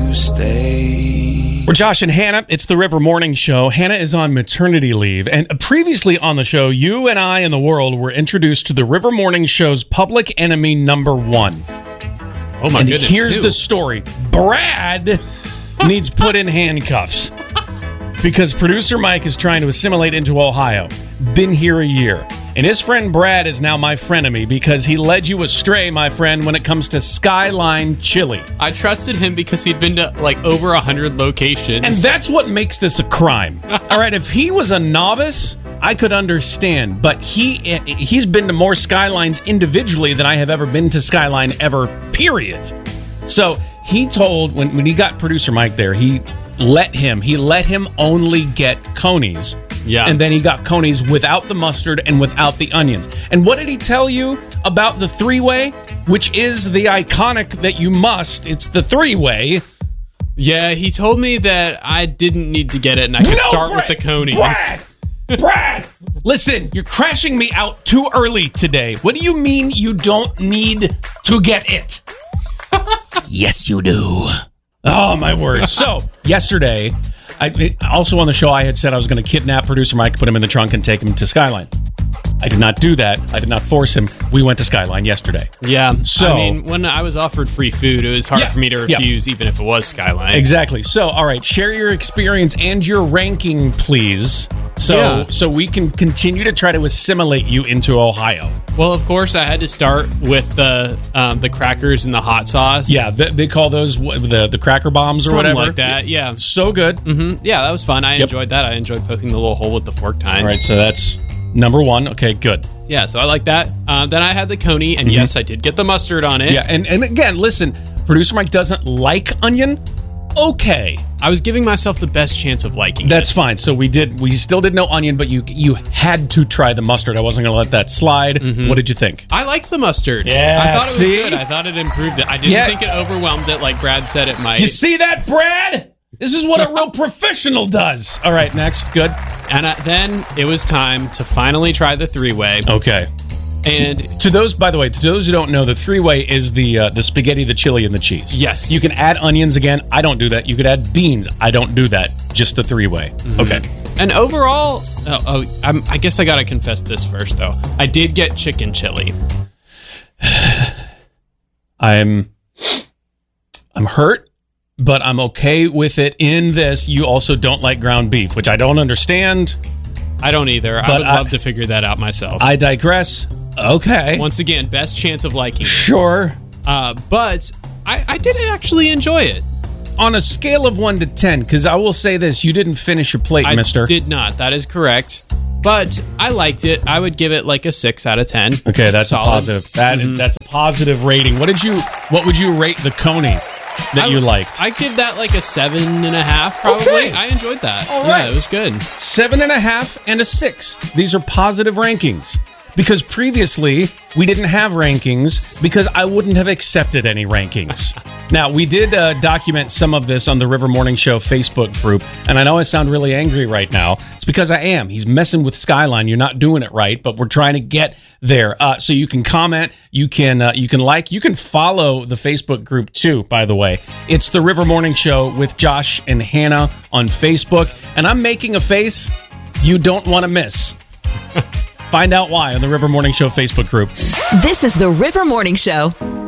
to stay. We're Josh and Hannah. It's the River Morning Show. Hannah is on maternity leave. And previously on the show, you and I and the world were introduced to the River Morning Show's public enemy number one. Oh my goodness. Here's the story. Brad needs put in handcuffs because producer Mike is trying to assimilate into Ohio. Been here a year. And his friend Brad is now my frenemy because he led you astray, my friend, when it comes to Skyline Chili. I trusted him because he'd been to like over 100 locations. And that's what makes this a crime. All right, if he was a novice, I could understand. But he's been to more Skylines individually than I have ever been to Skyline ever, period. So he told, when he got producer Mike there, he let him only get Coney's. Yeah. And then he got Coney's without the mustard and without the onions. And what did he tell you about the three-way? Which is the iconic that you must. It's the three-way. Yeah, he told me that I didn't need to get it and I could start with the Coney's. Brad! Listen, you're crashing me out too early today. What do you mean you don't need to get it? Yes, you do. Oh, my word. So, yesterday, also on the show, I had said I was going to kidnap producer Mike, put him in the trunk, and take him to Skyline. I did not do that. I did not force him. We went to Skyline yesterday. Yeah. So, I mean, when I was offered free food, it was hard for me to refuse, even if it was Skyline. Exactly. So, all right, share your experience and your ranking, please. So we can continue to try to assimilate you into Ohio. Well, of course, I had to start with the crackers and the hot sauce. Yeah, they call those the cracker bombs or Something whatever. like that, yeah. So good. Mm-hmm. Yeah, that was fun. I enjoyed that. I enjoyed poking the little hole with the fork tines. All right, so that's number one. Okay, good. Yeah, so I like that. Then I had the Coney, and yes, I did get the mustard on it. Yeah, and again, listen, producer Mike doesn't like onion. Okay. I was giving myself the best chance of liking That's it. fine. So we still did no onion, but you had to try the mustard. I wasn't going to let that slide. Mm-hmm. What did you think? I liked the mustard. Yeah, I thought it was see? good. I thought it improved it. I didn't think it overwhelmed it like Brad said it might. You see that, Brad? This is what a real professional does. All right, next. Good. And then it was time to finally try the three-way. Okay. And to those, by the way, to those who don't know, the three-way is the spaghetti, the chili, and the cheese. Yes. You can add onions again. I don't do that. You could add beans. I don't do that. Just the three-way. Mm-hmm. Okay. And overall, I guess I got to confess this first, though. I did get chicken chili. I'm hurt, but I'm okay with it in this. You also don't like ground beef, which I don't understand. I don't either. I would love to figure that out myself. I digress. Okay. Once again, best chance of liking it. Sure. But I did actually enjoy it. On a scale of 1 to 10, because I will say this, you didn't finish your plate, mister. I did not. That is correct. But I liked it. I would give it like a 6 out of 10. Okay, that's Solid. a positive. That's a positive rating. What would you rate the Coney that you liked? I give that like a 7.5 probably. Okay. I enjoyed that. All yeah, right. it was good. 7.5 and a 6. These are positive rankings. Because previously, we didn't have rankings because I wouldn't have accepted any rankings. Now, we did document some of this on the River Morning Show Facebook group, and I know I sound really angry right now. It's because I am. He's messing with Skyline. You're not doing it right, but we're trying to get there. So you can comment, you can like, you can follow the Facebook group too, by the way. It's the River Morning Show with Josh and Hannah on Facebook, and I'm making a face you don't want to miss. Find out why on the River Morning Show Facebook group. This is the River Morning Show.